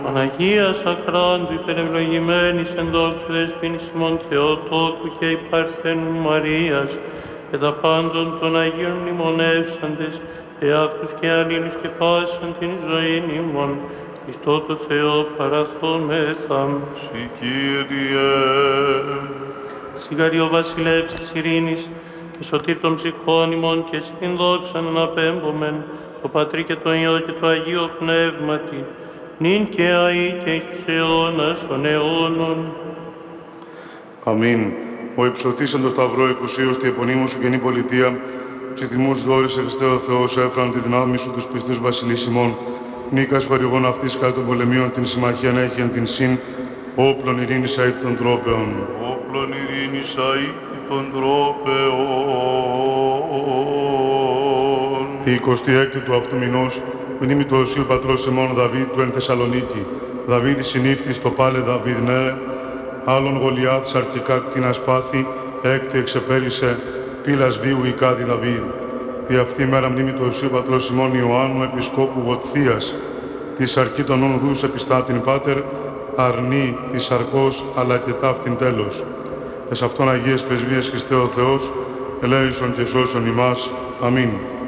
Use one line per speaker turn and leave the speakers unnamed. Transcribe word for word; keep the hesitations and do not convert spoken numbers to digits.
Παναγία Σαχράντου, υπερευλογημένης εν δόξου δεσποίνης ημών Θεοτόκου και η Παρθένου Μαρίας, και τα πάντων των Αγίων μνημονεύσαντες, εαυτούς και αλλήλους και πάσαν την ζωήν ημών, Χριστό το Θεό παραθόμεθα.
Συ Κύριε.
Σιγαρή ο βασιλεύς της ειρήνης και σωτήρ των ψυχών ημών και συν δόξαν αναπέμπομεν, το Πατρί και το Υιό και το Αγίο Πνεύματι, νυν και αεί και εις τους αιώνας των αιώνων.
Αμήν. Ο υψωθήσαν το Σταυρό εκουσίως τη επωνύμου σου γενή πολιτεία, ψητιμούς δώρης ευχηστέ ο Θεός έφραν τη δυνάμει σου τους πιστούς βασιλείς ημών, νίκας χορηγών αυτής κάτω των πολεμίων την συμμαχίαν έχει εν την συν, όπλων ειρήνης αίτ των τρόπεων.
Όπλων ειρήνης αίτ των τρόπεων.
Τη εικοστή έκτη του αυτού μηνός, μνήμη του Οσίου Πατρός ημών Δαβίδ του εν Θεσσαλονίκη. Δαβίδ συνήφθη στο πάλε Δαβίδ ναι, άλλον Γολιάθ αρχικά κτίνας πάθη, έκτη εξεπέρισε, πύλας βίου οικάδη Δαβίδ. Τη αυτή μέρα μνήμη του Οσίου Πατρός ημών Ιωάννου Επισκόπου Γοτθίας, της αρκή των ονδούς επιστάτην πάτερ, αρνή της αρκός αλλά και ταύτην τέλος. Τες αυτόν Αγίες Πρεσβείες Χριστέ ο Θεός, ελέησον και σώσον ημάς. Αμήν.